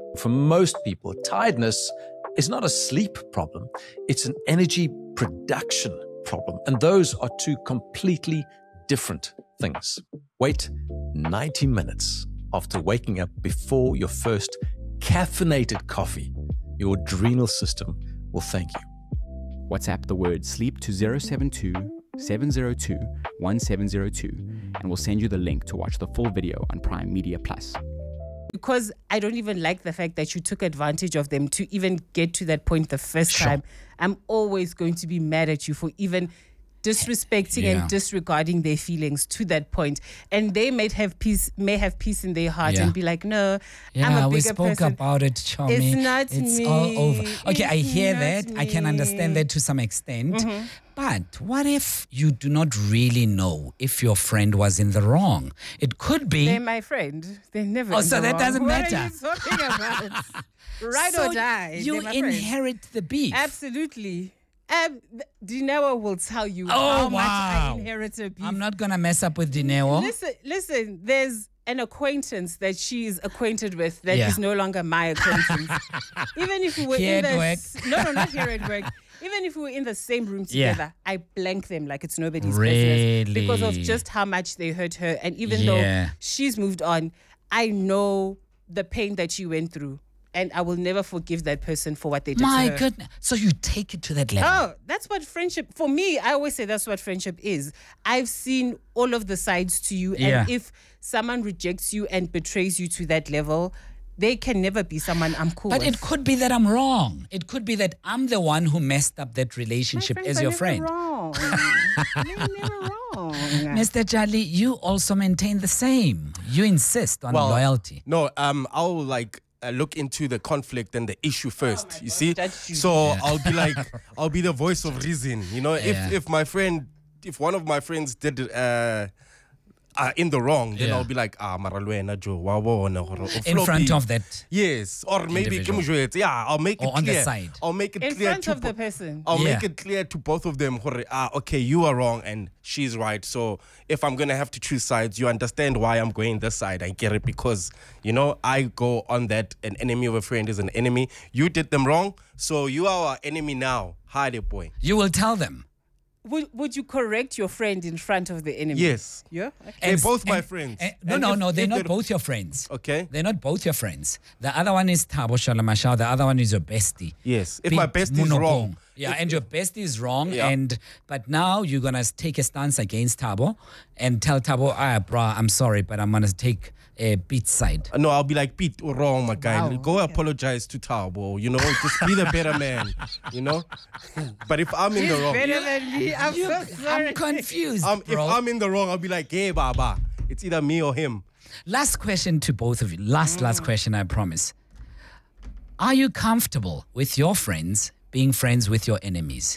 For most people, tiredness is not a sleep problem. It's an energy production problem. And those are two completely different things. Wait 90 minutes after waking up before your first caffeinated coffee. Your adrenal system will thank you. WhatsApp the word sleep to 072 702 1702 and we'll send you the link to watch the full video on Prime Media Plus. Because I don't even like the fact that you took advantage of them to even get to that point the first time. I'm always going to be mad at you for even disrespecting and disregarding their feelings to that point. And they may have peace in their heart and be like, no, I'm a bigger person. We spoke about it, Chomi. It's not it's me. all over. Okay, I It's hear not that. I can me. understand that to some extent. But what if you do not really know if your friend was in the wrong? It could be. They're my friend. They're never. Oh, so that doesn't matter. What are you talking about? Right So or die. you They're my friend. inherit the beef. Absolutely. Dineo will tell you Oh, how much I wow. inherited beef. I'm not going to mess up with Dineo. Listen, there's an acquaintance that she is acquainted with that is no longer my acquaintance. Even if we were Here in at the work. No, not here at work. Even if we were in the same room Yeah. together, I blank them like it's nobody's Really? business because of just how much they hurt her. And even Yeah. though she's moved on, I know the pain that she went through. And I will never forgive that person for what they did My to her. goodness. So you take it to that level. Oh, that's what friendship, for me, I always say that's what friendship is. I've seen all of the sides to you. Yeah. And if someone rejects you and betrays you to that level, they can never be someone I'm cool But with. it could be that I'm wrong. It could be that I'm the one who messed up that My relationship friends as are your never friend. wrong. They're never wrong. Mr. Charlie, you also maintain the same. You insist on loyalty. No, I'll look into the conflict and the issue first. You see, Judge you. so I'll be like, I'll be the voice of reason. You know, if one of my friends did in the wrong, then I'll be like, Maralwena Joe, In front of that. Yes, or maybe individual. I'll make it Or on the clear. side. I'll make it In clear front to of the person. I'll make it clear to both of them. Okay, you are wrong and she's right. So if I'm gonna have to choose sides, you understand why I'm going this side. I get it because I go on that. An enemy of a friend is an enemy. You did them wrong, so you are our enemy now. Hi there, boy. You will tell them. Would you correct your friend in front of the enemy? Yes. Yeah? Okay. They're both my friends. No, they're not both your friends. Okay. They're not both your friends. The other one is Thabo Shalamashao. The other one is your bestie. Yes. If Big my bestie is wrong. Yeah, and your bestie is wrong. Yeah. But now you're going to take a stance against Thabo and tell Thabo, brah, I'm sorry, but I'm going to take a Pete side. No, I'll be like, Pete, you're wrong, my guy. Wow. Go apologize to Thabo, just be the better man, But if I'm in the wrong, Better than me. I'm so sorry. I'm confused, if bro. I'm in the wrong, I'll be like, hey, Baba, it's either me or him. Last question to both of you. Last question, I promise. Are you comfortable with your friends being friends with your enemies?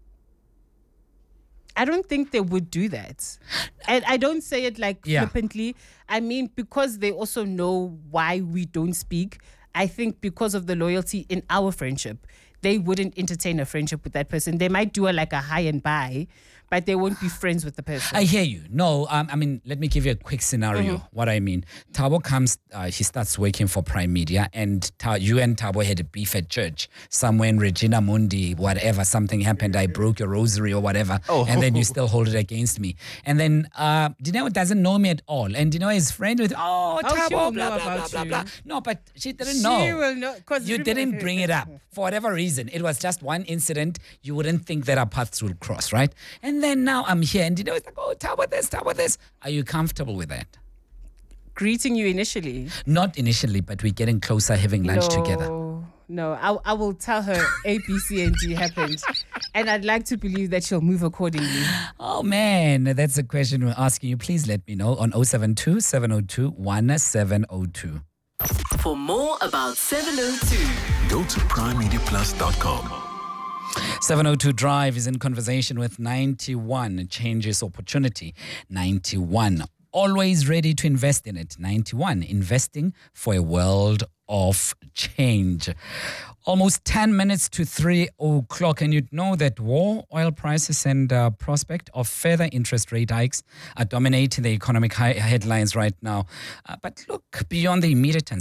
I don't think they would do that. And I don't say it flippantly. I mean, because they also know why we don't speak. I think because of the loyalty in our friendship, they wouldn't entertain a friendship with that person. They might do a high and bye, but they won't be friends with the person. I hear you. No, let me give you a quick scenario. What I mean. Thabo comes, he starts working for Prime Media, and you and Thabo had a beef at church somewhere in Regina Mundi, whatever. Something happened. I broke your rosary or whatever, and then you still hold it against me. And then Dineo doesn't know me at all, and Dineo is friend with she Thabo, will blah know blah blah about blah you. blah. No, but she didn't She know. will know. 'Cause You didn't bring it up for whatever reason. It was just one incident. You wouldn't think that our paths would cross, right? And then now I'm here, and it's like, Thabo this. Are you comfortable with that? Greeting you initially. Not initially, but we're getting closer, having lunch together. No, I will tell her A, B, C, and D happened. And I'd like to believe that she'll move accordingly. Oh, man, that's a question we're asking you. Please let me know on 072 702 1702. For more about 702, go to primemediaplus.com. 702 Drive is in conversation with 91. Changes opportunity. 91. Always ready to invest in it. 91. Investing for a world of change. Almost 10 minutes to 3 o'clock, and you'd know that war, oil prices, and prospect of further interest rate hikes are dominating the economic headlines right now. But look beyond the immediate